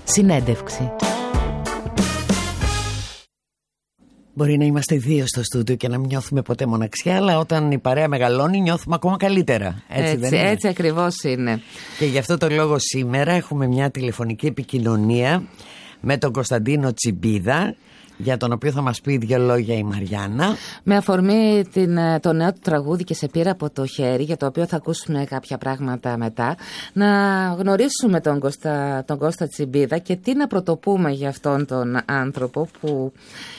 Συνέντευξη. Μπορεί να είμαστε δύο στο στούντιο και να μην νιώθουμε ποτέ μοναξιά, αλλά όταν η παρέα μεγαλώνει νιώθουμε ακόμα καλύτερα. Έτσι ακριβώς είναι. Και γι' αυτό το λόγο σήμερα έχουμε μια τηλεφωνική επικοινωνία με τον Κωνσταντίνο Τσιμπίδα, για τον οποίο θα μας πει δύο λόγια η Μαριάννα. Με αφορμή το νέο του τραγούδι «Και σε πήρα από το χέρι», για το οποίο θα ακούσουμε κάποια πράγματα μετά, να γνωρίσουμε τον Κώστα Τσιμπίδα και τι να πρωτοπούμε για αυτόν τον άνθρωπο που...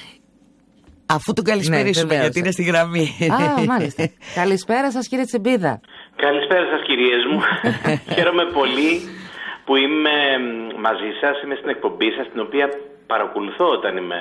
Αφού τον καλησπερίσουμε, ναι, γιατί είναι στη γραμμή. Α, μάλιστα. Καλησπέρα σας, κύριε Τσιμπίδα. Καλησπέρα σας, κυρίες μου. Χαίρομαι πολύ που είμαι μαζί σας, είμαι στην εκπομπή σας, την οποία παρακολουθώ όταν είμαι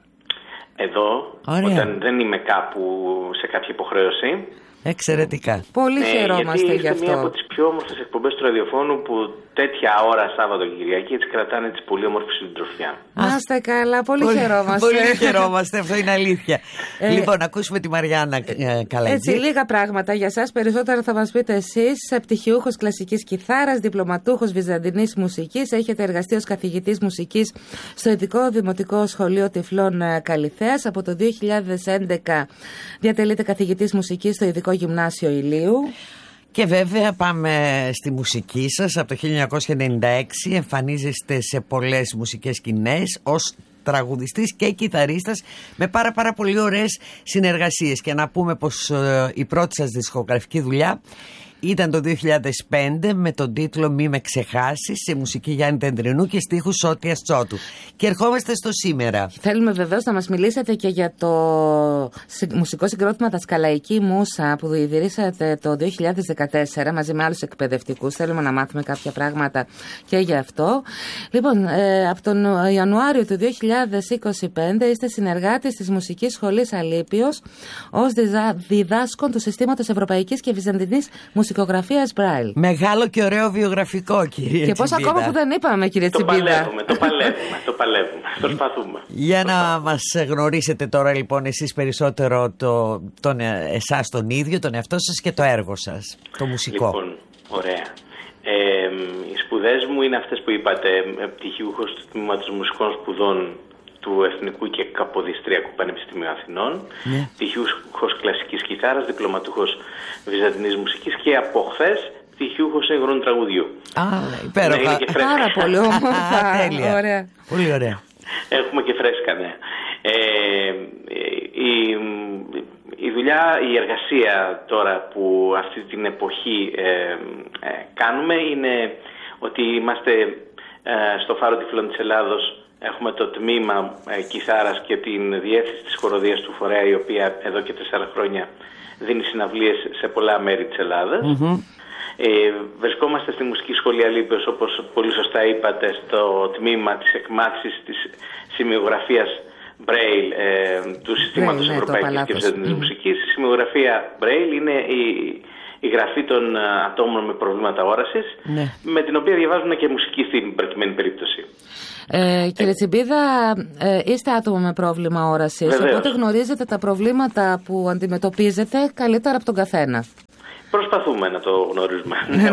εδώ. Ωραία. Όταν δεν είμαι κάπου σε κάποια υποχρέωση. Εξαιρετικά. Πολύ χαιρόμαστε γι' αυτό. Είναι μία από τις πιο όμορφες εκπομπές του ραδιοφώνου που τέτοια ώρα Σάββατο και Κυριακή έτσι κρατάνε τις πολύ όμορφη συντροφιά. Να είστε καλά, πολύ χαιρόμαστε. Πολύ χαιρόμαστε, αυτό είναι αλήθεια. Λοιπόν, ακούσουμε τη Μαριάννα καλά. Έτσι, λίγα πράγματα για σας. Περισσότερα θα μας πείτε εσείς. Πτυχιούχος κλασικής κιθάρας, διπλωματούχος βυζαντινής μουσικής. Έχετε εργαστεί ως καθηγητής μουσικής στο Ειδικό Δημοτικό Σχολείο Τυφλών Καλιθέας. Από το 2011 διατελείται καθηγητής μουσικής στο Ειδικό Γυμνάσιο Ηλίου. Και βέβαια πάμε στη μουσική σας. Από το 1996 εμφανίζεστε σε πολλές μουσικές σκηνές ως τραγουδιστής και κιθαρίστας με πάρα πολύ ωραίες συνεργασίες. Και να πούμε πως η πρώτη σας δισκογραφική δουλειά ήταν το 2005 με τον τίτλο «Μη με ξεχάσεις», σε μουσική Γιάννη Τεντρινού και στίχους Σώτιας Τσότου. Και ερχόμαστε στο σήμερα. Θέλουμε βεβαίως να μας μιλήσετε και για το μουσικό συγκρότημα Δασκαλαϊκή Μούσα που ιδρύσατε το 2014 μαζί με άλλους εκπαιδευτικούς. Θέλουμε να μάθουμε κάποια πράγματα και για αυτό. Λοιπόν, από τον Ιανουάριο του 2025 είστε συνεργάτης της Μουσικής Σχολής Αλίπιος ως διδάσκων του Συστήματος Ευρωπαϊκής και Βυζαντινής Μουσικογραφίας Μπράιλ. Μεγάλο και ωραίο βιογραφικό, κύριε Και πώς ακόμα που δεν είπαμε, κύριε Τσιμπίδα. Το παλεύουμε, προσπαθούμε. Για να μας γνωρίσετε τώρα λοιπόν εσείς περισσότερο εσάς τον ίδιο, τον εαυτό σας και το έργο σας, το μουσικό. Λοιπόν, ωραία. Οι σπουδές μου είναι αυτές που είπατε, πτυχιούχος του Τμήματος Μουσικών Σπουδών του Εθνικού και Καποδιστριακού Πανεπιστημίου Αθηνών, πτυχιούχος κλασικής κιθάρας, διπλωματούχος βυζαντινής μουσικής και από χθες πτυχιούχος εγγρών τραγουδιού. Υπέροχα. Πάρα πολύ όμορφα. Τέλεια. Ωραία. Πολύ ωραία. Έχουμε και φρέσκα, ναι. Η δουλειά, η εργασία τώρα που αυτή την εποχή κάνουμε είναι ότι είμαστε στο Φάρο Τυφλών της Ελλάδος. Έχουμε το τμήμα κιθάρας και την διεύθυνση της χοροδίας του φορέα, η οποία εδώ και 4 χρόνια δίνει συναυλίες σε πολλά μέρη της Ελλάδας. Βρισκόμαστε στη Μουσική Σχολή Αλίπιος, όπως πολύ σωστά είπατε, στο τμήμα της εκμάθησης της σημειογραφίας Braille του Συστήματος Ευρωπαϊκής και Βυζαντινής Μουσικής. Η σημειογραφία Braille είναι η γραφή των ατόμων με προβλήματα όρασης, με την οποία διαβάζουν και μουσική στην προκειμένη περίπτωση. Κύριε Τσιμπίδα, είστε άτομο με πρόβλημα όρασης, οπότε γνωρίζετε τα προβλήματα που αντιμετωπίζετε καλύτερα από τον καθένα. Προσπαθούμε να το γνωρίζουμε.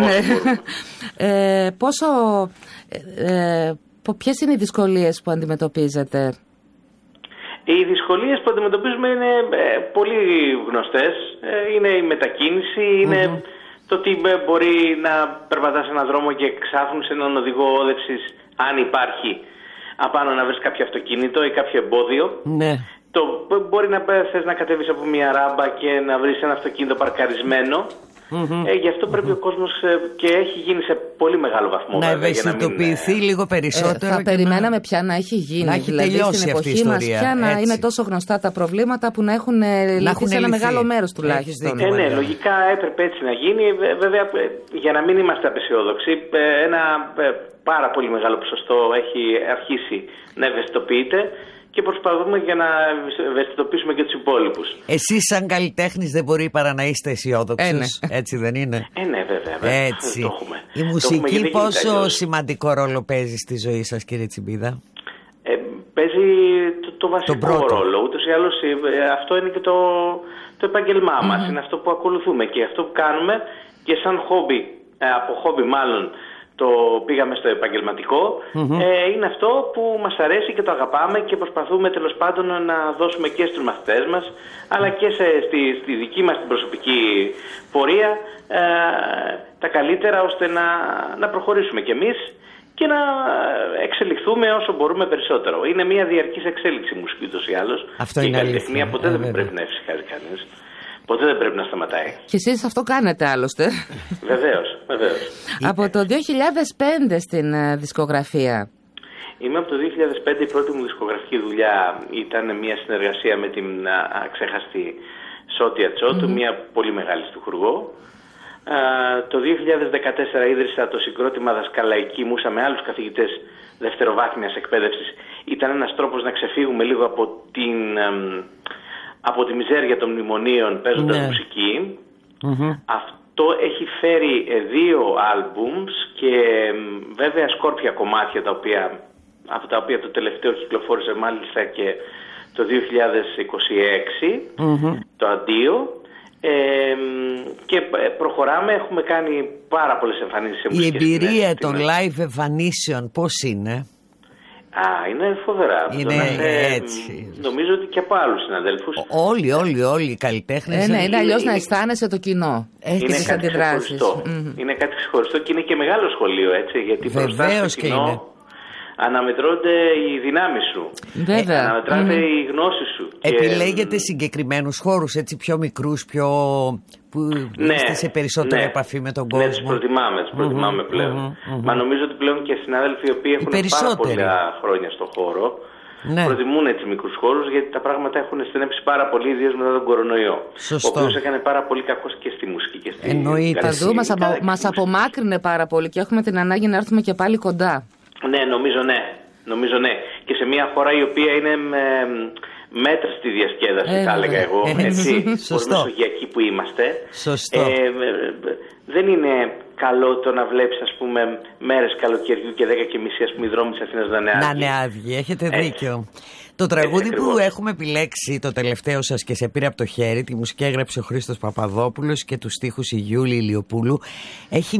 Ποιες είναι οι δυσκολίες που αντιμετωπίζετε? Οι δυσκολίες που αντιμετωπίζουμε είναι πολύ γνωστές. Είναι η μετακίνηση, είναι το ότι μπορεί να περπατάς έναν δρόμο και ξάφνου σε έναν οδηγό όδευσης, αν υπάρχει, απάνω να βρεις κάποιο αυτοκίνητο ή κάποιο εμπόδιο. Ναι. Μπορεί να θες να κατέβεις από μια ράμπα και να βρεις ένα αυτοκίνητο παρκαρισμένο. Γι' αυτό πρέπει ο κόσμος, και έχει γίνει σε πολύ μεγάλο βαθμό, να ευαισθητοποιηθεί λίγο περισσότερο. Θα περιμέναμε πια να έχει γίνει. Να έχει τελειώσει στην αυτή η εποχή μας ιστορία. πια να είναι τόσο γνωστά τα προβλήματα που να έχουν λυθεί σε ένα μεγάλο μέρος τουλάχιστον. Ναι, λογικά έπρεπε έτσι να γίνει. Βέβαια, για να μην είμαστε απεσιόδοξοι, ένα πάρα πολύ μεγάλο ποσοστό έχει αρχίσει να ευαισθητοποιείται. Και προσπαθούμε για να ευαισθητοποιήσουμε και τους υπόλοιπους. Εσείς σαν καλλιτέχνης δεν μπορεί παρά να είστε αισιόδοξος, έτσι δεν είναι? Ναι, βέβαια. Έτσι. Το έχουμε. Η μουσική πόσο σημαντικό ρόλο παίζει στη ζωή σας, κύριε Τσιμπίδα? Παίζει το βασικό ρόλο. Ούτως ή άλλως αυτό είναι και το επάγγελμά μας. Είναι αυτό που ακολουθούμε και αυτό που κάνουμε και σαν χόμπι, από χόμπι μάλλον, πήγαμε στο επαγγελματικό, είναι αυτό που μας αρέσει και το αγαπάμε και προσπαθούμε τέλος πάντων να δώσουμε και στους μαθητές μας, αλλά και στη δική μας την προσωπική πορεία τα καλύτερα, ώστε να προχωρήσουμε κι εμείς και να εξελιχθούμε όσο μπορούμε περισσότερο. Είναι μια διαρκής εξέλιξη μουσική ούτως ή άλλως. Αυτό η είναι καλλιτεχνία αλήθεια. ποτέ δεν πρέπει να εφησυχάζει κανείς. Ποτέ δεν πρέπει να σταματάει. Και εσείς αυτό κάνετε άλλωστε. Βεβαίως, βεβαίως. Από το 2005 στην δισκογραφία. Είμαι από το 2005, η πρώτη μου δισκογραφική δουλειά ήταν μια συνεργασία με την αξέχαστη Σότια Τσότου, μια πολύ μεγάλη στιχουργό. Το 2014 ίδρυσα το συγκρότημα Δασκαλαϊκή Μούσα με άλλους καθηγητές δευτεροβάθμιας εκπαίδευσης. Ήταν ένας τρόπος να ξεφύγουμε λίγο από τη μιζέρια των μνημονίων παίζοντας μουσική. Αυτό έχει φέρει 2 άλμπουμς και βέβαια σκόρπια κομμάτια από τα οποία το τελευταίο κυκλοφόρησε μάλιστα και το 2026, το Αντίο. Και προχωράμε, έχουμε κάνει πάρα πολλές εμφανίσεις σε μουσικές σκηνές. Η εμπειρία των live εμφανίσεων πώς είναι? Είναι φοβερά. Είναι έτσι. Νομίζω ότι και από άλλους συναδέλφους. Όλοι οι καλλιτέχνες. Είναι αλλιώς να αισθάνεσαι το κοινό. Έχει τις αντιδράσεις. Είναι κάτι ξεχωριστό και είναι και μεγάλο σχολείο, έτσι. Γιατί μπροστά στο κοινό αναμετρώνται οι δυνάμεις σου. Βέβαια. Αναμετράται η γνώση σου. Επιλέγετε συγκεκριμένους χώρους, έτσι, πιο μικρούς, που είστε σε περισσότερη επαφή με τον κόσμο. Ναι, τις προτιμάμε πλέον. Μα νομίζω ότι πλέον και οι συνάδελφοι οι οποίοι έχουν πάρα πολλά χρόνια στον χώρο προτιμούν έτσι μικρούς χώρους, γιατί τα πράγματα έχουν στενέψει πάρα πολύ, ιδίως μετά τον κορονοϊό. Σωστό. Ο οποίος έκανε πάρα πολύ κακό και στη μουσική και στη Παντού μας απομάκρυνε πάρα πολύ και έχουμε την ανάγκη να έρθουμε και πάλι κοντά. Νομίζω ναι. Και σε μια χώρα η οποία είναι μέτρα στη διασκέδαση, θα έλεγα εγώ, έτσι, ως μεσογειακοί που είμαστε. Σωστό. Δεν είναι καλό το να βλέπεις, ας πούμε, μέρες καλοκαιριού και 10:30, ας πούμε, οι δρόμοι της Αθήνας να είναι άδειοι. Να είναι άδειοι, έχετε δίκιο. Το τραγούδι που έχουμε επιλέξει, το τελευταίο σας, και σε πήρε από το χέρι, τη μουσική έγραψε ο Χρήστος Παπαδόπουλος και τους στίχους η Γιούλη Ηλιοπούλου, έχει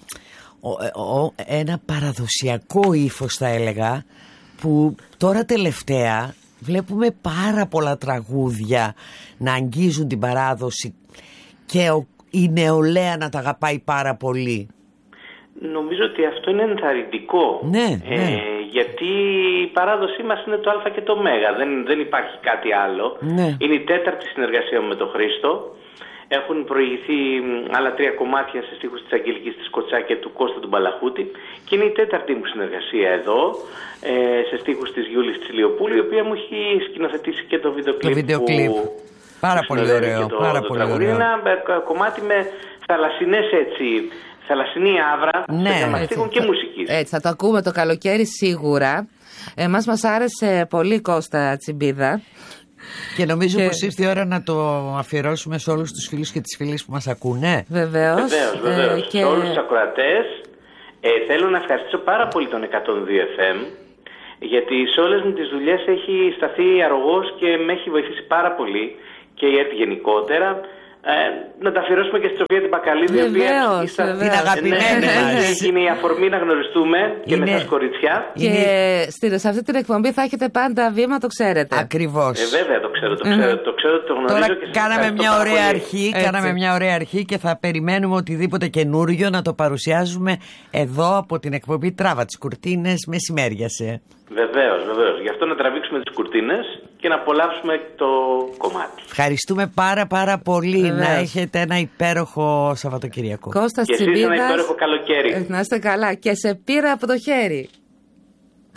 ένα παραδοσιακό ύφος, θα έλεγα, που τώρα τελευταία βλέπουμε πάρα πολλά τραγούδια να αγγίζουν την παράδοση και η νεολαία να τα αγαπάει πάρα πολύ. Νομίζω ότι αυτό είναι ενθαρρυντικό. Ναι. Γιατί η παράδοσή μας είναι το Α και το Μ. Δεν υπάρχει κάτι άλλο. Ναι. Είναι η 4η συνεργασία μου με τον Χρήστο. Έχουν προηγηθεί άλλα 3 κομμάτια σε στίχους της Αγγελικής της Κοτσά και του Κώστα του Μπαλαχούτη. Και είναι η 4η μου συνεργασία εδώ, σε στίχους της Γιούλης της Ηλιοπούλου, η οποία μου έχει σκηνοθετήσει και το βίντεο κλιπ. Πάρα πολύ ωραίο. Είναι ένα κομμάτι με θαλασσινή άβρα, στίχων και μουσικής. Έτσι, θα το ακούμε το καλοκαίρι σίγουρα. Μας άρεσε πολύ, Κώστα Τσιμπίδα. Και νομίζω πως ήρθε η ώρα να το αφιερώσουμε σε όλους τους φίλους και τις φίλες που μας ακούνε. Βεβαίως. Και... σε όλους τους ακροατές. Θέλω να ευχαριστήσω πάρα πολύ τον 102 FM, γιατί σε όλες μου τις δουλειές έχει σταθεί αρρωγός και με έχει βοηθήσει πάρα πολύ, και η ΕΡΤ γενικότερα. Να τα αφιερώσουμε και στη Σοφία την Μπακαλίδη, η οποία την αγαπημένη μας. Είναι η αφορμή να γνωριστούμε και με τα κοριτσιά. Και σε αυτή την εκπομπή θα έχετε πάντα βήμα, το ξέρετε. Ακριβώς. Βέβαια το ξέρω, το γνωρίζω. Τώρα και κάναμε μια ωραία αρχή και θα περιμένουμε οτιδήποτε καινούριο να το παρουσιάζουμε εδώ από την εκπομπή Τράβα τις Κουρτίνες μεσημέριασε. Βεβαίως. Γι' αυτό να τραβήξουμε τις κουρτίνες και να απολαύσουμε το κομμάτι. Ευχαριστούμε πάρα πολύ. Βεβαίως. Να έχετε ένα υπέροχο Σαββατοκυριακό. Κώστας και εσείς ένα υπέροχο καλοκαίρι. Να είστε καλά και σε πήρα από το χέρι.